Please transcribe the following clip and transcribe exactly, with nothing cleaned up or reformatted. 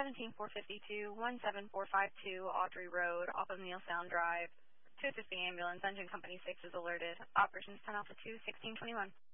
seventeen four fifty-two, one seven four five two Audrey Road, off of Neil Sound Drive. To assist the ambulance, engine company six is alerted. Operations ten Alpha two, sixteen twenty-one.